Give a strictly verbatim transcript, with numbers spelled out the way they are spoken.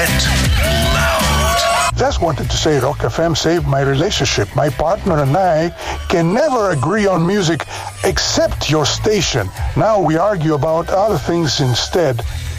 Loud. Just wanted to say Rock F M saved my relationship. My partner and I can never agree on music except your station. Now we argue about other things instead.